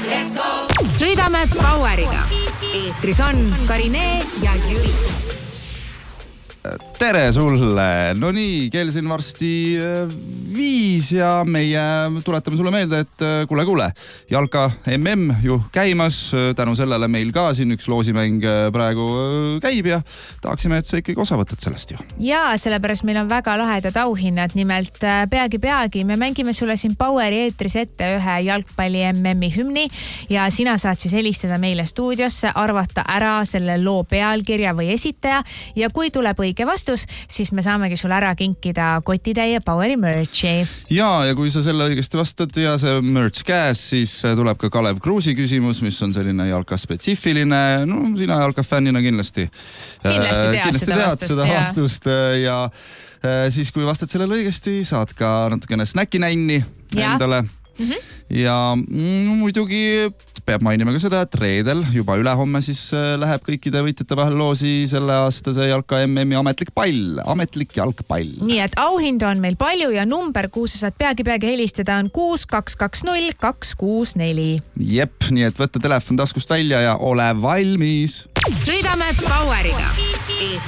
Sõidame Poweriga. Eetris on Karine ja Jüri. Tere sulle! No nii, kell siin varsti 5 ja meie tuletame sulle meelde, et kuule, jalka MM ju käimas. Tänu sellele meil ka siin üks loosimäng praegu käib ja tahaksime, et sa ikkagi osa võtad sellest ju. Jaa, sellepärast meil on väga lahedad auhinnad. Nimelt peagi me mängime sulle siin Poweri eetris ette ühe jalgpalli MM-i hümni ja sina saad siis helistada meile stuudiosse, arvata ära selle loo pealkirja või esitaja ja kui tuleb õige vastus, siis me saamegi sulle ära kinkida kotitäie Poweri merchi. Ja kui sa selle õigesti vastad ja see merch käes, siis tuleb ka Kalev Kruusi küsimus, mis on selline jalka spetsiifiline. No sina jalka fännina kindlasti tead seda vastust ja siis kui vastad sellele õigesti, saad ka natukene snäkinänni endale. Ja muidugi peab mainima ka seda, et reedel juba ülehomme siis läheb kõikide võitjate vahel loosi selle aastase jalka MM-i ametlik jalgpall. Nii et auhindu on meil palju ja number, kuhu sa saad peagi helistada on 6220 264. Jep, nii et võtta telefon taskust välja ja ole valmis. Sõidame Poweriga.